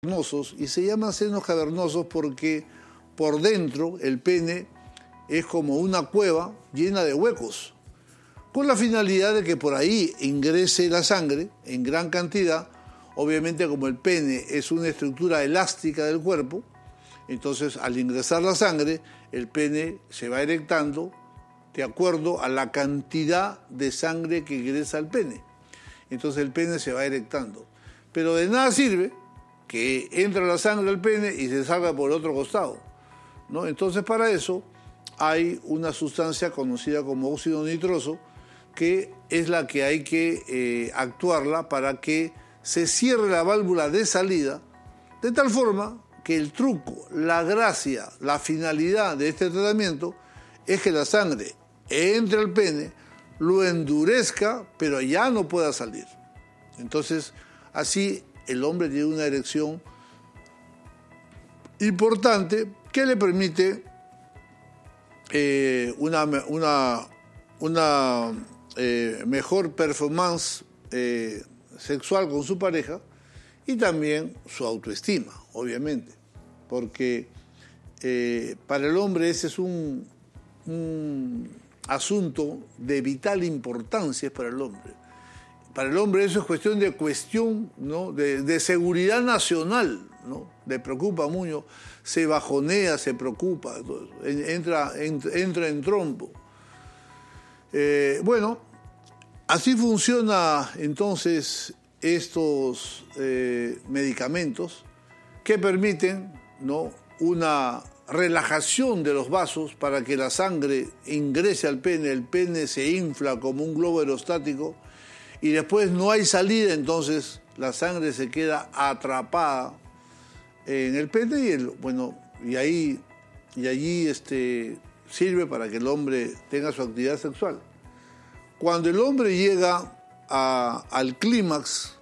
cavernosos, y se llaman senos cavernosos porque por dentro el pene es como una cueva llena de huecos, con la finalidad de que por ahí ingrese la sangre en gran cantidad. Obviamente, como el pene es una estructura elástica del cuerpo, entonces al ingresar la sangre, el pene se va erectando de acuerdo a la cantidad de sangre que ingresa al pene. Entonces el pene se va erectando. Pero de nada sirve que entre la sangre al pene y se salga por el otro costado, ¿no? Entonces para eso hay una sustancia conocida como óxido nitroso, que es la que hay que actuarla para que se cierre la válvula de salida, de tal forma que el truco, la gracia, la finalidad de este tratamiento es que la sangre entre al pene, lo endurezca, pero ya no pueda salir. Entonces, así el hombre tiene una erección importante que le permite una mejor performance sexual con su pareja, y también su autoestima, obviamente, porque para el hombre ese es un asunto de vital importancia. Es para el hombre. Para el hombre eso es cuestión, ¿no? de seguridad nacional, ¿no? Le preocupa mucho, se bajonea, se preocupa, entra en trompo. Bueno, así funciona entonces estos medicamentos que permiten, ¿no?, una relajación de los vasos para que la sangre ingrese al pene, el pene se infla como un globo aerostático y después no hay salida, entonces la sangre se queda atrapada en el pene y allí sirve para que el hombre tenga su actividad sexual. Cuando el hombre llega al clímax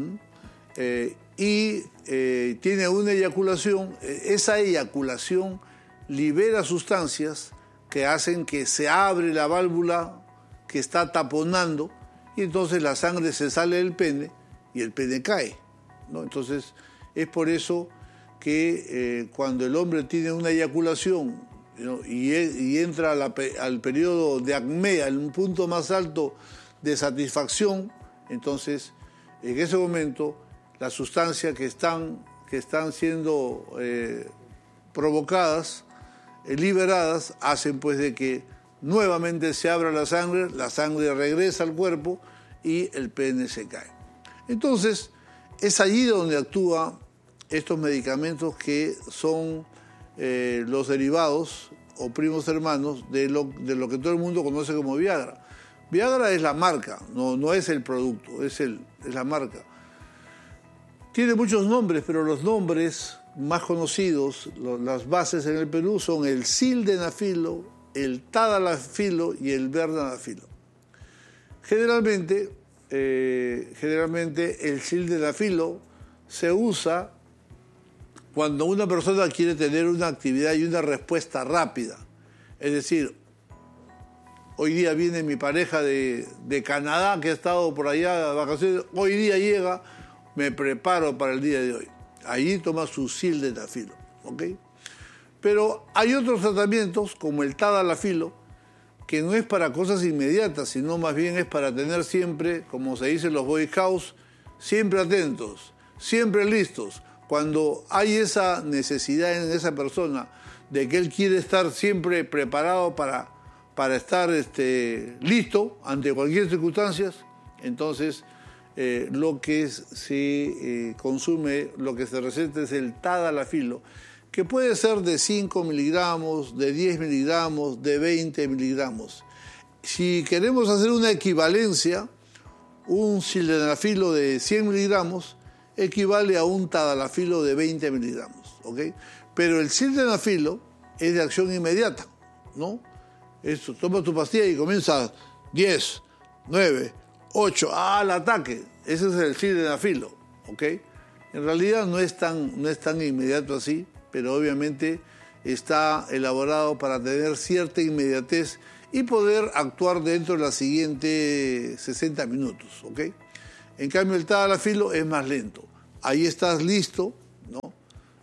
y tiene una eyaculación, esa eyaculación libera sustancias que hacen que se abre la válvula que está taponando, y entonces la sangre se sale del pene y el pene cae, ¿no? Entonces es por eso que cuando el hombre tiene una eyaculación, ¿no?, y entra al periodo de acmea, en un punto más alto de satisfacción, entonces en ese momento las sustancias que están siendo provocadas, liberadas, hacen pues de que nuevamente se abra la sangre regresa al cuerpo y el pene se cae. Entonces es allí donde actúan estos medicamentos que son los derivados o primos hermanos de lo que todo el mundo conoce como Viagra. Viagra es la marca, no es el producto, es la marca. Tiene muchos nombres, pero los nombres más conocidos, las bases en el Perú, son el sildenafilo, el tadalafilo y el vardenafilo. Generalmente el sildenafilo se usa cuando una persona quiere tener una actividad y una respuesta rápida. Es decir, hoy día viene mi pareja de Canadá, que ha estado por allá de vacaciones, hoy día llega, me preparo para el día de hoy. Allí toma su sildenafilo, ¿ok? Pero hay otros tratamientos, como el tadalafilo, que no es para cosas inmediatas, sino más bien es para tener siempre, como se dice en los Boy Scouts, siempre atentos, siempre listos. Cuando hay esa necesidad en esa persona de que él quiere estar siempre preparado para estar listo ante cualquier circunstancia, entonces lo que se consume, lo que se receta es el tadalafilo, que puede ser de 5 miligramos, de 10 miligramos, de 20 miligramos. Si queremos hacer una equivalencia, un sildenafilo de 100 miligramos equivale a un tadalafilo de 20 miligramos, ¿ok? Pero el sildenafilo es de acción inmediata, ¿no? Esto, toma tu pastilla y comienza 10, 9, 8, al ataque. Ese es el sildenafilo, ¿ok? En realidad no es tan inmediato así, pero obviamente está elaborado para tener cierta inmediatez y poder actuar dentro de los siguientes 60 minutos, ¿ok? En cambio, el tadalafilo es más lento. Ahí estás listo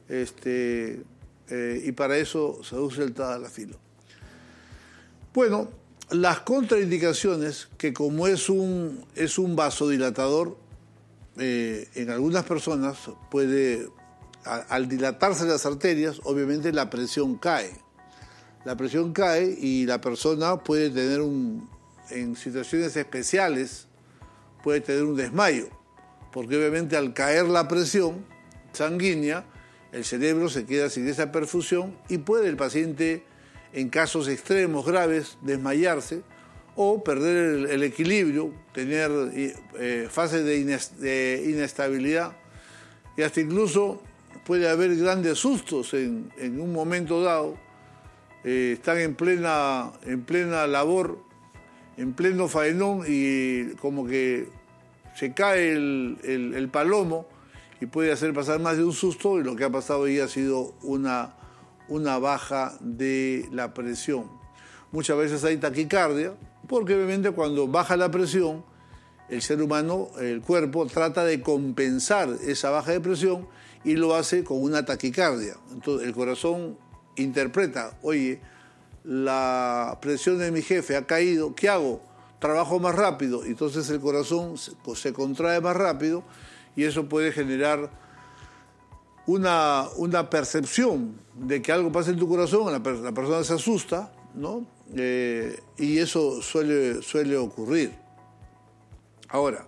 y para eso se usa el tadalafilo. Bueno, las contraindicaciones, que como es un vasodilatador, en algunas personas puede, al dilatarse las arterias, obviamente la presión cae. La presión cae y la persona puede tener en situaciones especiales, puede tener un desmayo, porque obviamente al caer la presión sanguínea, el cerebro se queda sin esa perfusión y puede el paciente, en casos extremos, graves, desmayarse o perder el equilibrio, tener fases de inestabilidad y hasta incluso puede haber grandes sustos en un momento dado. Están en plena labor, en pleno faenón y como que se cae el palomo y puede hacer pasar más de un susto y lo que ha pasado ahí ha sido una baja de la presión. Muchas veces hay taquicardia, porque obviamente cuando baja la presión, el ser humano, el cuerpo, trata de compensar esa baja de presión y lo hace con una taquicardia. Entonces el corazón interpreta, oye, la presión de mi jefe ha caído, ¿qué hago? Trabajo más rápido, entonces el corazón se contrae más rápido y eso puede generar una percepción de que algo pasa en tu corazón, la persona se asusta, ¿no? Y eso suele ocurrir. Ahora,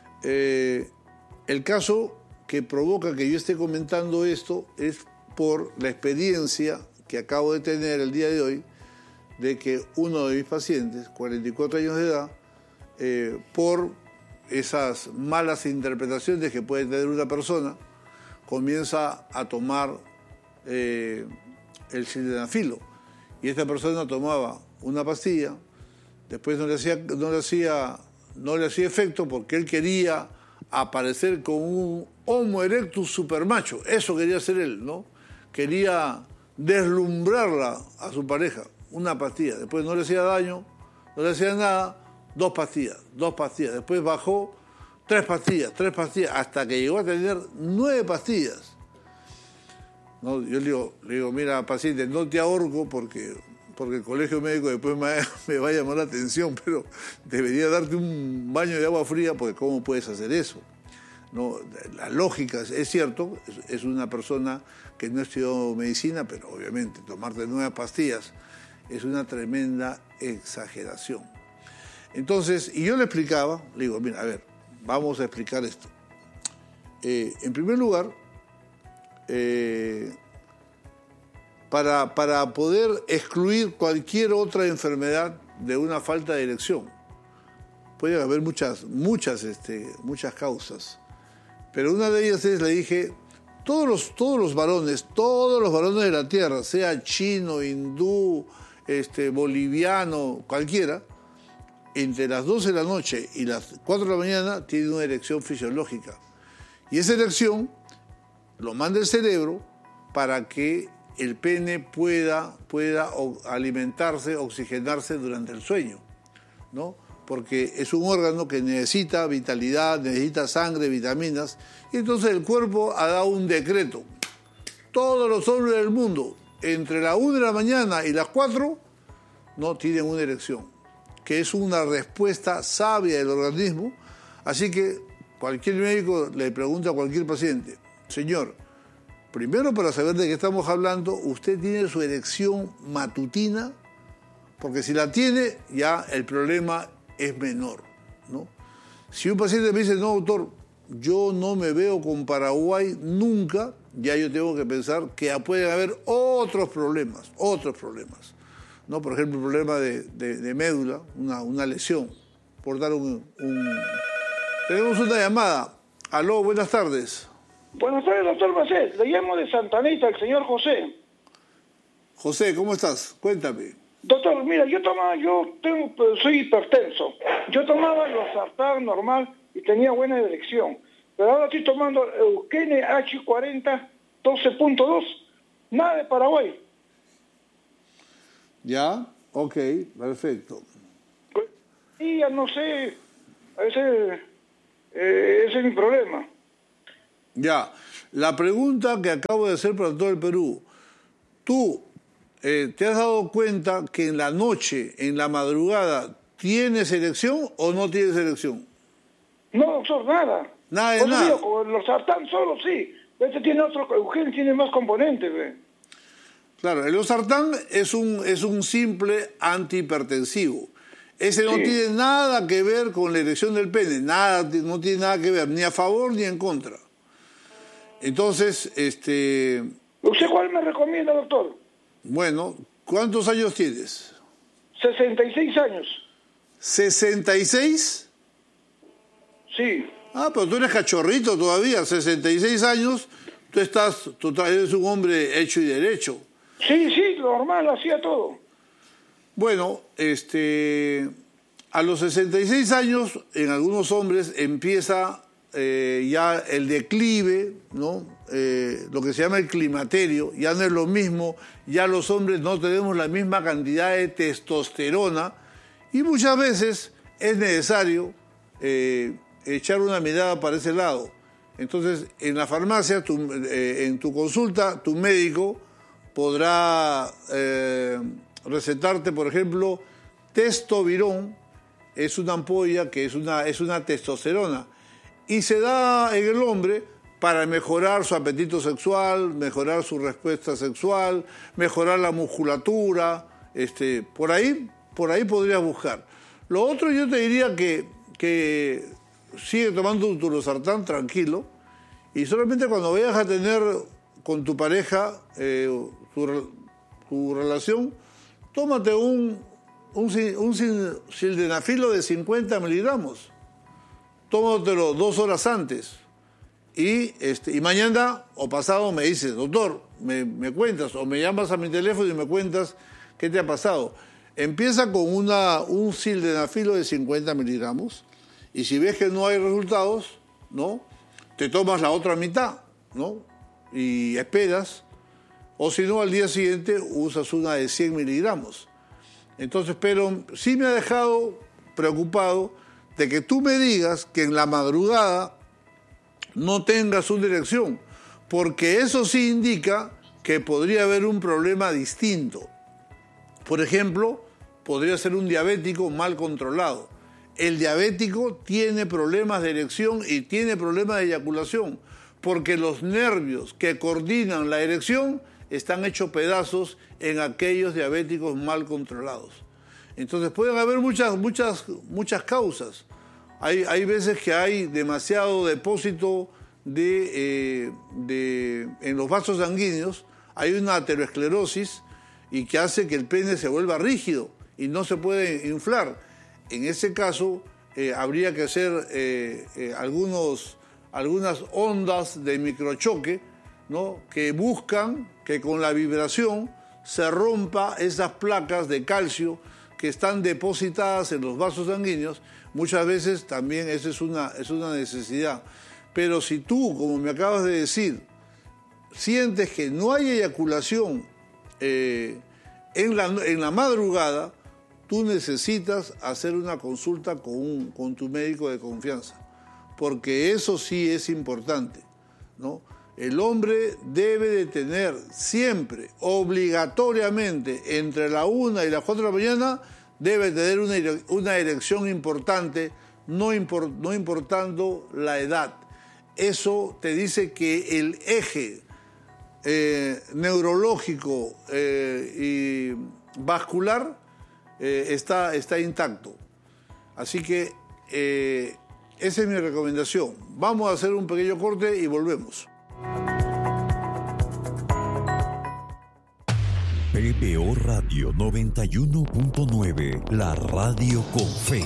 el caso que provoca que yo esté comentando esto es por la experiencia que acabo de tener el día de hoy, de que uno de mis pacientes, 44 años de edad, por esas malas interpretaciones que puede tener una persona, comienza a tomar el sildenafilo. Y esta persona tomaba una pastilla, después no le hacía efecto porque él quería aparecer con un Homo erectus supermacho. Eso quería hacer él, ¿no? Quería deslumbrarla a su pareja. Una pastilla. Después no le hacía daño, no le hacía nada. 2 pastillas. Después bajó 3 pastillas, hasta que llegó a tener 9 pastillas. No, yo le digo, mira, paciente, no te ahorco porque el colegio médico después me va a llamar la atención, pero debería darte un baño de agua fría, porque ¿cómo puedes hacer eso? No, la lógica, es cierto, es una persona que no estudió medicina, pero obviamente tomarte 9 pastillas es una tremenda exageración. Entonces, y yo le explicaba, le digo, mira, a ver, vamos a explicar esto. En primer lugar, para poder excluir cualquier otra enfermedad de una falta de erección, puede haber muchas causas, pero una de ellas es, le dije, todos los varones de la tierra, sea chino, hindú, boliviano, cualquiera, entre las 12 de la noche y las 4 de la mañana tienen una erección fisiológica. Y esa erección lo manda el cerebro para que el pene pueda alimentarse, oxigenarse durante el sueño, ¿no? Porque es un órgano que necesita vitalidad, necesita sangre, vitaminas, y entonces el cuerpo ha dado un decreto. Todos los hombres del mundo, entre la 1 de la mañana y las 4, no tienen una erección, que es una respuesta sabia del organismo. Así que cualquier médico le pregunta a cualquier paciente, señor, primero para saber de qué estamos hablando, ¿usted tiene su erección matutina? Porque si la tiene, ya el problema es menor, ¿no? Si un paciente me dice, no, doctor, yo no me veo con Paraguay nunca, ya yo tengo que pensar que pueden haber otros problemas, ¿no? Por ejemplo, el problema de médula, una lesión, por dar Tenemos una llamada. Aló, buenas tardes. Buenas tardes, doctor Macet. Le llamo de Santa Anita, el señor José. José, ¿cómo estás? Cuéntame. Doctor, mira, soy hipertenso. Yo tomaba losartán normal y tenía buena erección. Pero ahora estoy tomando Eukene H40 12.2. Nada de Paraguay. ¿Ya? Ok, perfecto. Y ya no sé, ese es mi problema. Ya, la pregunta que acabo de hacer para todo el Perú. ¿Tú te has dado cuenta que en la noche, en la madrugada, tienes erección o no tienes erección? No, doctor, nada. Nada de nada. Digo, con los sartán solo sí. Este tiene otro, Eugenio tiene más componentes, ¿ve? Claro, el losartán es un simple antihipertensivo. Ese no tiene nada que ver con la erección del pene, no tiene nada que ver, ni a favor ni en contra. Entonces, ¿Usted cuál me recomienda, doctor? Bueno, ¿cuántos años tienes? 66 años. ¿66? Sí. Ah, pero tú eres cachorrito todavía, 66 años, tú eres un hombre hecho y derecho. Sí, normal, hacía todo. Bueno, a los 66 años, en algunos hombres empieza ya el declive, ¿no? Lo que se llama el climaterio, ya no es lo mismo, ya los hombres no tenemos la misma cantidad de testosterona y muchas veces es necesario echar una mirada para ese lado. Entonces, en la farmacia, en tu consulta, tu médico podrá recetarte, por ejemplo, Testovirón, es una ampolla que es una testosterona, y se da en el hombre para mejorar su apetito sexual, mejorar su respuesta sexual, mejorar la musculatura, por ahí podrías buscar. Lo otro yo te diría que sigue tomando tu losartán tranquilo, y solamente cuando vayas a tener con tu pareja tu relación, tómate un sildenafilo de 50 miligramos. Tómatelo 2 horas antes. Y mañana o pasado me dices, doctor, me cuentas, o me llamas a mi teléfono y me cuentas qué te ha pasado. Empieza con un sildenafilo de 50 miligramos, y si ves que no hay resultados, ¿no? Te tomas la otra mitad, ¿no? Y esperas, o si no, al día siguiente usas una de 100 miligramos. Entonces, pero sí me ha dejado preocupado de que tú me digas que en la madrugada no tengas una erección, porque eso sí indica que podría haber un problema distinto. Por ejemplo, podría ser un diabético mal controlado. El diabético tiene problemas de erección y tiene problemas de eyaculación, porque los nervios que coordinan la erección están hechos pedazos en aquellos diabéticos mal controlados. Entonces pueden haber muchas causas. Hay veces que hay demasiado depósito en los vasos sanguíneos, hay una aterosclerosis y que hace que el pene se vuelva rígido y no se puede inflar. En ese caso habría que hacer algunas ondas de microchoque, ¿no? Que buscan que con la vibración se rompa esas placas de calcio que están depositadas en los vasos sanguíneos. Muchas veces también esa es una necesidad. Pero si tú, como me acabas de decir, sientes que no hay eyaculación en la madrugada, tú necesitas hacer una consulta con tu médico de confianza, porque eso sí es importante, ¿no? El hombre debe de tener siempre, obligatoriamente, entre la 1 y las 4 de la mañana, debe tener una erección importante, no importando la edad. Eso te dice que el eje neurológico y vascular está intacto. Así que esa es mi recomendación. Vamos a hacer un pequeño corte y volvemos. PPO Radio 91.9, la radio con fe.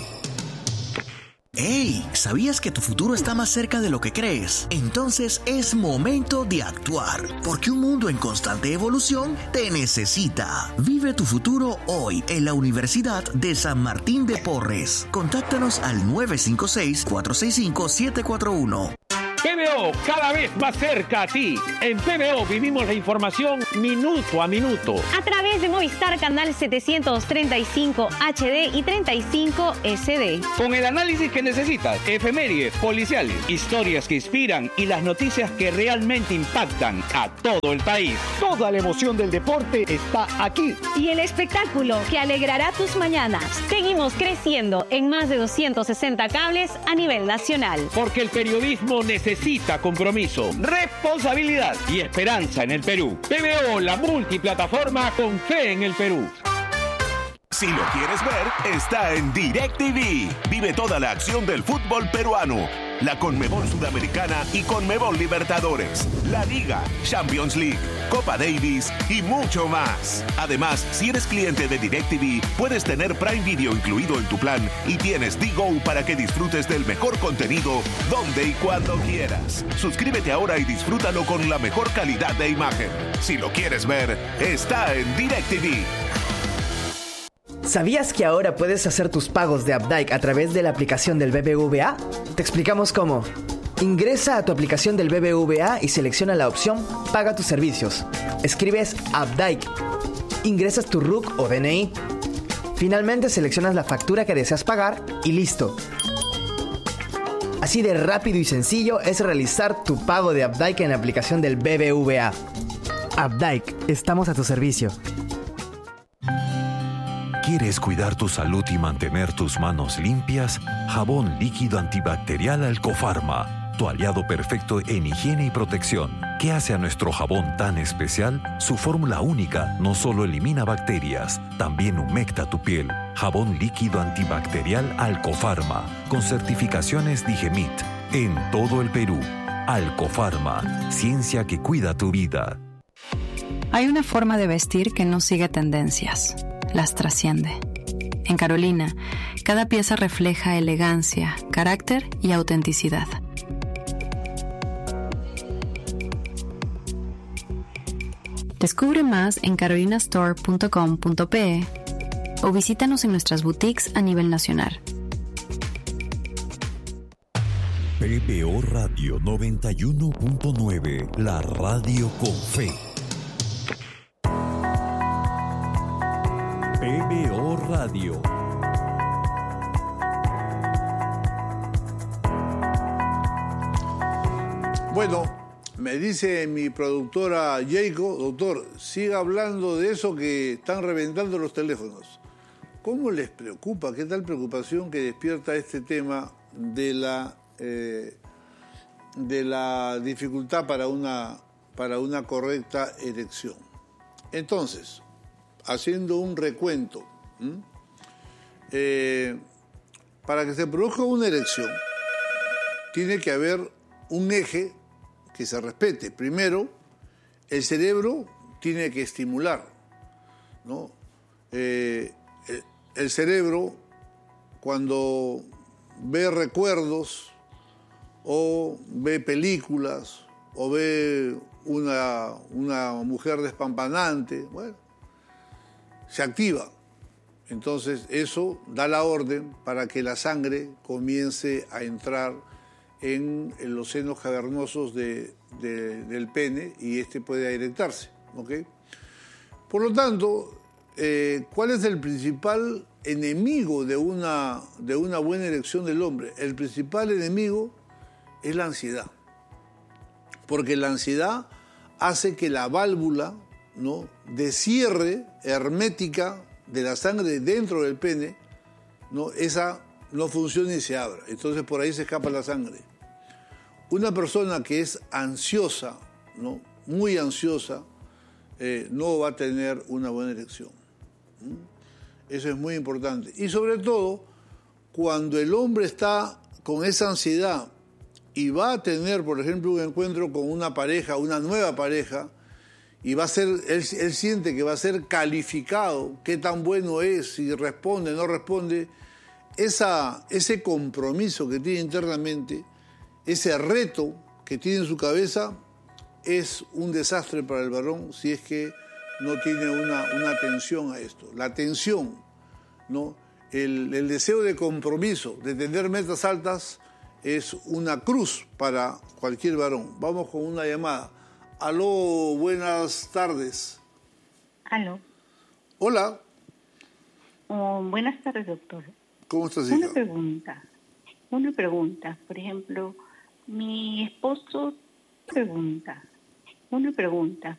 ¡Hey! ¿Sabías que tu futuro está más cerca de lo que crees? Entonces es momento de actuar, porque un mundo en constante evolución te necesita. Vive tu futuro hoy en la Universidad de San Martín de Porres. Contáctanos al 956-465-741. PBO, cada vez más cerca a ti. En PBO vivimos la información minuto a minuto. A través de Movistar Canal 735 HD y 35 SD. Con el análisis que necesitas, efemérides, policiales, historias que inspiran y las noticias que realmente impactan a todo el país. Toda la emoción del deporte está aquí. Y el espectáculo que alegrará tus mañanas. Seguimos creciendo en más de 260 cables a nivel nacional. Porque el periodismo necesita compromiso, responsabilidad y esperanza en el Perú. PBO, la multiplataforma con fe en el Perú. Si lo quieres ver, está en DirecTV. Vive toda la acción del fútbol peruano. La Conmebol Sudamericana y Conmebol Libertadores, la Liga, Champions League, Copa Davis y mucho más. Además, si eres cliente de DirecTV, puedes tener Prime Video incluido en tu plan y tienes DGO para que disfrutes del mejor contenido donde y cuando quieras. Suscríbete ahora y disfrútalo con la mejor calidad de imagen. Si lo quieres ver, está en DirecTV. ¿Sabías que ahora puedes hacer tus pagos de Updike a través de la aplicación del BBVA? Te explicamos cómo. Ingresa a tu aplicación del BBVA y selecciona la opción Paga tus servicios. Escribes Updike. Ingresas tu RUC o DNI. Finalmente seleccionas la factura que deseas pagar y listo. Así de rápido y sencillo es realizar tu pago de Updike en la aplicación del BBVA. Updike, estamos a tu servicio. ¿Quieres cuidar tu salud y mantener tus manos limpias? Jabón líquido antibacterial Alcofarma, tu aliado perfecto en higiene y protección. ¿Qué hace a nuestro jabón tan especial? Su fórmula única no solo elimina bacterias, también humecta tu piel. Jabón líquido antibacterial Alcofarma, con certificaciones Digemit, en todo el Perú. Alcofarma, ciencia que cuida tu vida. Hay una forma de vestir que no sigue tendencias. Las trasciende. En Carolina, cada pieza refleja elegancia, carácter y autenticidad. Descubre más en carolinastore.com.pe o visítanos en nuestras boutiques a nivel nacional. PBO Radio 91.9, la radio con fe. PBO Radio. Bueno, me dice mi productora Jacob, doctor, siga hablando de eso que están reventando los teléfonos. ¿Cómo les preocupa? ¿Qué tal preocupación que despierta este tema de la dificultad para una correcta erección? Entonces, haciendo un recuento, para que se produzca una erección, tiene que haber un eje que se respete. Primero, el cerebro tiene que estimular, ¿no? El cerebro, cuando ve recuerdos, o ve películas, o ve una mujer despampanante, bueno, se activa. Entonces eso da la orden para que la sangre comience a entrar en los senos cavernosos del pene y este puede erectarse, ¿ok? Por lo tanto, ¿cuál es el principal enemigo de una buena erección del hombre? El principal enemigo es la ansiedad, porque la ansiedad hace que la válvula, ¿no?, de cierre hermética de la sangre dentro del pene, ¿no?, esa no funciona y se abra. Entonces por ahí se escapa la sangre. Una persona que es ansiosa, ¿no?, muy ansiosa, no va a tener una buena erección. Eso es muy importante. Y sobre todo, cuando el hombre está con esa ansiedad y va a tener, por ejemplo, un encuentro con una pareja, una nueva pareja, y va a ser, él siente que va a ser calificado, qué tan bueno es, si responde, no responde, ese compromiso que tiene internamente, ese reto que tiene en su cabeza, es un desastre para el varón si es que no tiene una atención a esto. La atención, ¿no?, el deseo de compromiso, de tener metas altas, es una cruz para cualquier varón. Vamos con una llamada. Aló, buenas tardes. Aló. Hola. Buenas tardes, doctor. ¿Cómo estás, hija? Una pregunta. Por ejemplo, mi esposo pregunta.